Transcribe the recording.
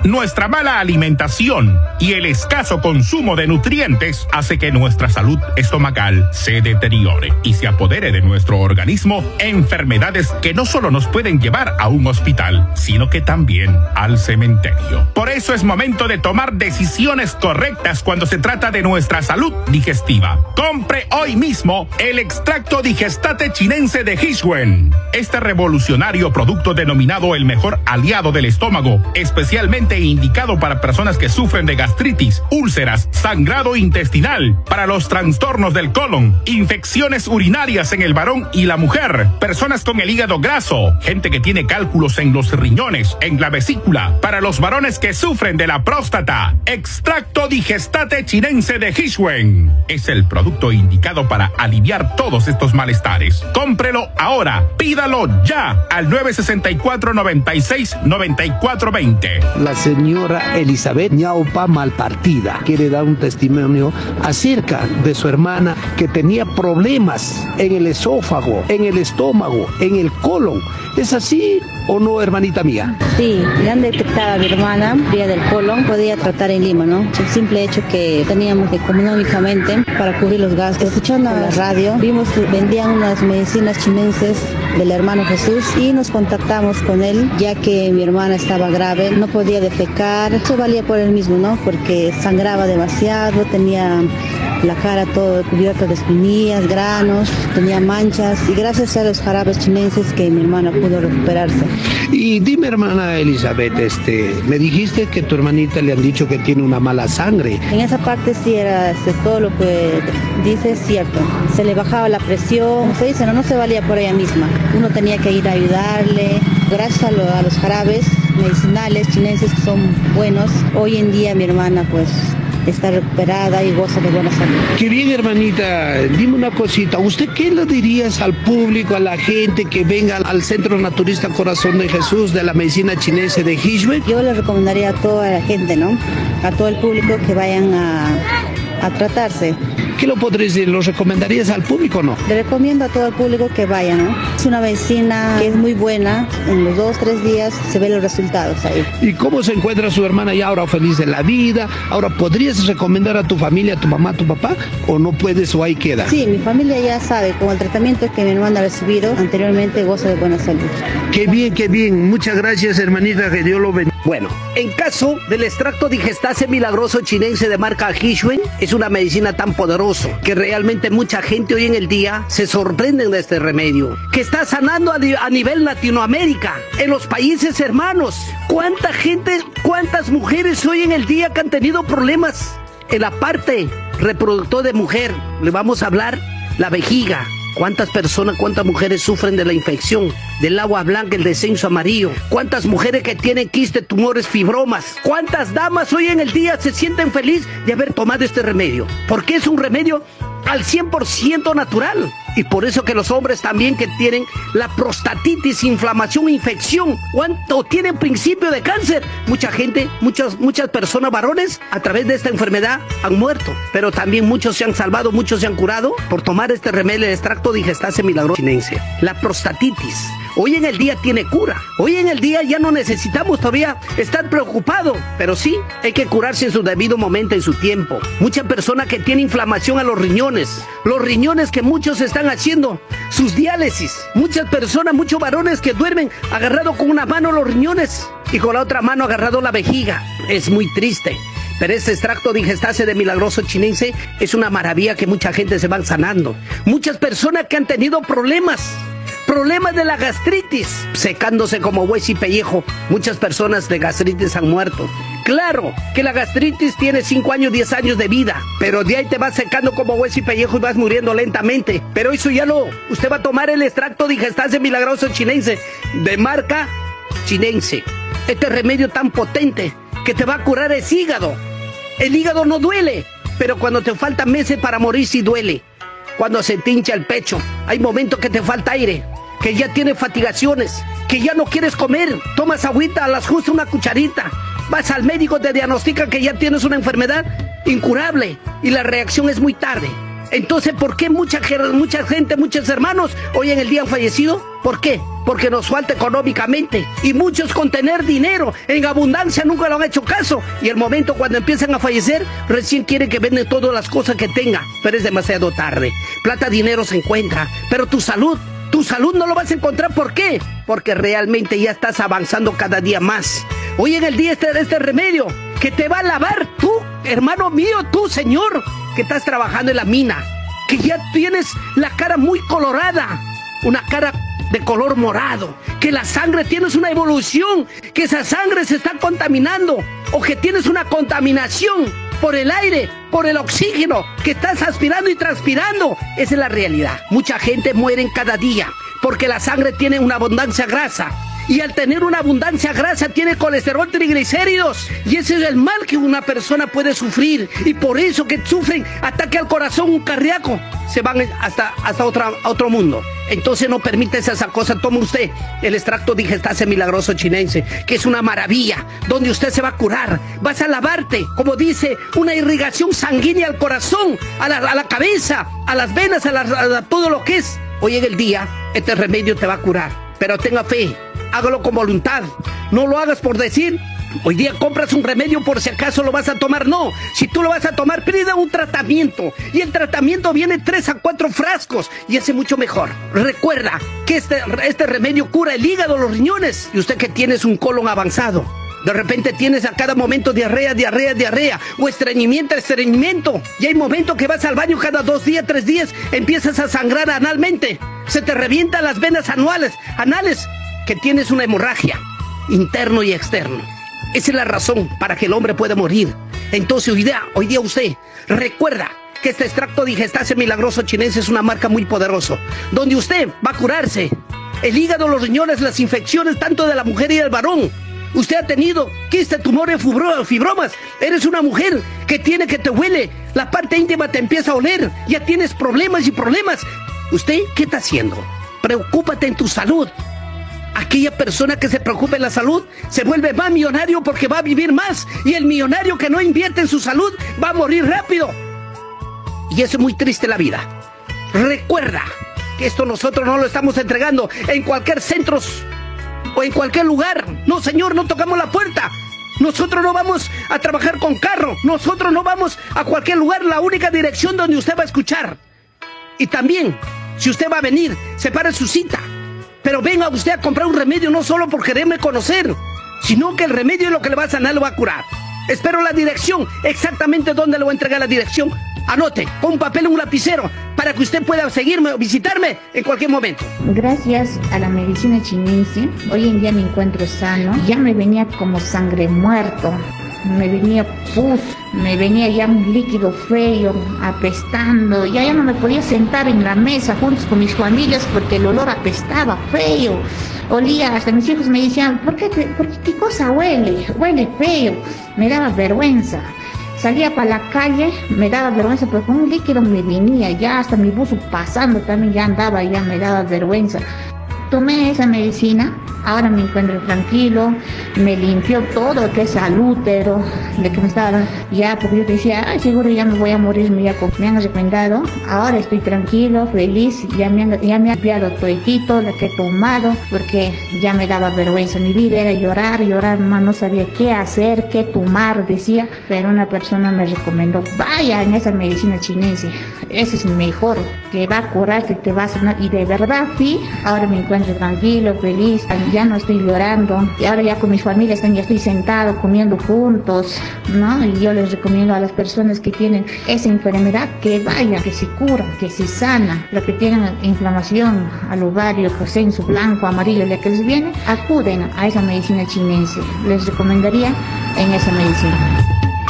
Nuestra mala alimentación y el escaso consumo de nutrientes hace que nuestra salud estomacal se deteriore y se apodere de nuestro organismo enfermedades que no solo nos pueden llevar a un hospital, sino que también al cementerio. Por eso es momento de tomar decisiones correctas cuando se trata de nuestra salud digestiva. Compre hoy mismo el extracto Digestate chinense de Hishwen. Este revolucionario producto denominado el mejor aliado del estómago, especialmente indicado para personas que sufren de gastritis, úlceras, sangrado intestinal, para los trastornos del colon, infecciones urinarias en el varón y la mujer, personas con el hígado graso, gente que tiene cálculos en los riñones, en la vesícula, para los varones que sufren de la próstata. Extracto Digestate chinense de Hishwen es el producto indicado para aliviar todos estos malestares. Cómprelo ahora, pídalo ya al 964-96-9420. La señora Elizabeth Ñaupa Malpartida quiere dar un testimonio acerca de su hermana que tenía problemas en el esófago, en el estómago, en el colon. ¿Es así o no, hermanita mía? Sí, le han detectado a mi hermana vía del colon, podía tratar en Lima, ¿no? El simple hecho que teníamos económicamente para cubrir los gastos. Escuchando la radio, vimos que vendían unas medicinas chinenses del hermano Jesús y nos contactamos con él, ya que mi hermana estaba grave, no podía defecar. Eso valía por él mismo, ¿no? Porque sangraba demasiado, tenía la cara todo cubierta de espinillas, granos, tenía manchas, y gracias a los jarabes chinenses que mi hermana pudo recuperarse. Y dime, hermana Elizabeth, me dijiste que tu hermanita le han dicho que tiene una mala sangre. En esa parte sí era todo lo que dice es cierto. Se le bajaba la presión, se dice, no se valía por ella misma. Uno tenía que ir a ayudarle. Gracias a los jarabes medicinales chinenses que son buenos, hoy en día mi hermana pues está recuperada y goza de buena salud. Qué bien, hermanita. Dime una cosita. ¿Usted qué le dirías al público, a la gente que venga al Centro Naturista Corazón de Jesús de la medicina chinesa de Hishwen? Yo le recomendaría a toda la gente, ¿no? A todo el público que vayan a tratarse. ¿Qué lo podrías decir? ¿Lo recomendarías al público o no? Le recomiendo a todo el público que vaya, ¿no? Es una medicina que es muy buena. En los 2-3 días se ven los resultados ahí. ¿Y cómo se encuentra su hermana ya ahora feliz de la vida? ¿Ahora podrías recomendar a tu familia, a tu mamá, a tu papá? ¿O no puedes o ahí queda? Sí, mi familia ya sabe, con el tratamiento que mi hermana ha recibido anteriormente, goza de buena salud. Qué bien, qué bien. Muchas gracias, hermanita, que Dios lo bendiga. Bueno, en caso del extracto Digestase milagroso chinense de marca Hishwen, es una medicina tan poderosa que realmente mucha gente hoy en el día se sorprende de este remedio, que está sanando a nivel Latinoamérica, en los países hermanos. ¿Cuánta gente, cuántas mujeres hoy en el día que han tenido problemas en la parte reproductora de mujer? Le vamos a hablar la vejiga. ¿Cuántas personas, cuántas mujeres sufren de la infección, del agua blanca, el descenso amarillo? ¿Cuántas mujeres que tienen quiste, tumores, fibromas? ¿Cuántas damas hoy en el día se sienten felices de haber tomado este remedio? Porque es un remedio al 100% natural. Y por eso que los hombres también que tienen la prostatitis, inflamación, infección, o tienen principio de cáncer, mucha gente, muchas personas varones a través de esta enfermedad han muerto, pero también muchos se han salvado, muchos se han curado por tomar este remedio, el extracto Digestase milagroso chinense. La prostatitis hoy en el día tiene cura. Hoy en el día ya no necesitamos todavía estar preocupados, pero sí hay que curarse en su debido momento, en su tiempo. Mucha persona que tiene inflamación a los riñones que muchos están haciendo sus diálisis. Muchas personas, muchos varones que duermen agarrado con una mano los riñones y con la otra mano agarrado la vejiga. Es muy triste. Pero este extracto Digestase de milagroso chinense es una maravilla que mucha gente se van sanando. Muchas personas que han tenido problemas de la gastritis, secándose como hueso y pellejo. Muchas personas de gastritis han muerto. Claro que la gastritis tiene 5 años, 10 años de vida, pero de ahí te vas secando como hueso y pellejo y vas muriendo lentamente. Pero eso ya no. Usted va a tomar el extracto Digestase milagroso chinense de marca chinense. Este remedio tan potente que te va a curar el hígado. El hígado no duele, pero cuando te faltan meses para morir sí duele. Cuando se te hincha el pecho, hay momentos que te falta aire, que ya tienes fatigaciones, que ya no quieres comer, tomas agüita, a las justas una cucharita, vas al médico, te diagnostica que ya tienes una enfermedad incurable y la reacción es muy tarde. Entonces, ¿por qué mucha gente, muchos hermanos hoy en el día han fallecido? ¿Por qué? Porque nos falta económicamente. Y muchos con tener dinero en abundancia nunca lo han hecho caso. Y el momento cuando empiezan a fallecer, recién quieren que venden todas las cosas que tengan. Pero es demasiado tarde. Plata, dinero se encuentra. Pero tu salud no lo vas a encontrar. ¿Por qué? Porque realmente ya estás avanzando cada día más. Hoy en el día este remedio que te va a lavar tú, hermano mío, tú, señor, que estás trabajando en la mina, que ya tienes la cara muy colorada, una cara de color morado, que la sangre tienes una evolución, que esa sangre se está contaminando, o que tienes una contaminación por el aire, por el oxígeno, que estás aspirando y transpirando. Esa es la realidad. Mucha gente muere cada día, porque la sangre tiene una abundancia grasa. Y al tener una abundancia grasa tiene colesterol, triglicéridos. Y ese es el mal que una persona puede sufrir. Y por eso que sufren ataque al corazón, un cardíaco, se van hasta otro mundo. Entonces no permite esa cosa. Toma usted el extracto digestase milagroso chinense, que es una maravilla, donde usted se va a curar. Vas a lavarte, como dice, una irrigación sanguínea al corazón, a la cabeza, a las venas, a todo lo que es. Hoy en el día, este remedio te va a curar. Pero tenga fe. Hágalo con voluntad, no lo hagas por decir. Hoy día compras un remedio por si acaso lo vas a tomar. No, si tú lo vas a tomar, pide un tratamiento. Y el tratamiento viene 3 a 4 frascos y hace mucho mejor. Recuerda que este remedio cura el hígado, los riñones. Y usted que tienes un colon avanzado, de repente tienes a cada momento diarrea, o estreñimiento. Y hay momentos que vas al baño cada 2 días, 3 días, empiezas a sangrar analmente. Se te revientan las venas anales, que tienes una hemorragia, interno y externo. Esa es la razón para que el hombre pueda morir. Entonces hoy día usted recuerda que este extracto digestase milagroso chinense es una marca muy poderosa, donde usted va a curarse el hígado, los riñones, las infecciones tanto de la mujer y del varón. Usted ha tenido quiste, tumores, fibromas. Eres una mujer que te huele, la parte íntima te empieza a oler, ya tienes problemas. ¿Usted qué está haciendo? Preocúpate en tu salud. Aquella persona que se preocupa en la salud se vuelve más millonario porque va a vivir más. Y el millonario que no invierte en su salud va a morir rápido. Y eso es muy triste la vida. Recuerda que esto nosotros no lo estamos entregando en cualquier centro o en cualquier lugar. No, señor, no tocamos la puerta. Nosotros no vamos a trabajar con carro. Nosotros no vamos a cualquier lugar. La única dirección donde usted va a escuchar. Y también, si usted va a venir, separe su cita. Pero venga usted a comprar un remedio no solo por quererme conocer, sino que el remedio es lo que le va a sanar, lo va a curar. Espero la dirección, exactamente dónde le voy a entregar la dirección. Anote, con un papel y un lapicero, para que usted pueda seguirme o visitarme en cualquier momento. Gracias a la medicina chinense, hoy en día me encuentro sano. Ya me venía como sangre muerto, me venía pus, me venía ya un líquido feo, apestando. Ya no me podía sentar en la mesa juntos con mis familias porque el olor apestaba feo. Olía, hasta mis hijos me decían, ¿por qué qué cosa huele? Huele feo. Me daba vergüenza. Salía para la calle, me daba vergüenza porque un líquido me venía, ya hasta mi buzo pasando también ya andaba, ya me daba vergüenza. Tomé esa medicina, ahora me encuentro tranquilo, me limpió todo que es al útero, de que me estaba ya, porque yo decía, ay, seguro ya me voy a morir, me han recomendado. Ahora estoy tranquilo, feliz, ya me han limpiado toditito lo que he tomado, porque ya me daba vergüenza. Mi vida era llorar, no sabía qué hacer, qué tomar, decía, pero una persona me recomendó, vaya en esa medicina chinense, ese es mejor, que va a curar, que te va a sanar, y de verdad sí, ahora me encuentro tranquilo, feliz, ya no estoy llorando, y ahora ya con mis familias ya estoy sentado comiendo juntos, ¿no? Y yo les recomiendo a las personas que tienen esa enfermedad que vayan, que se curan, que se sana, los que tienen inflamación al ovario, censo blanco, amarillo, la que les viene, acuden a esa medicina chinense. Les recomendaría en esa medicina.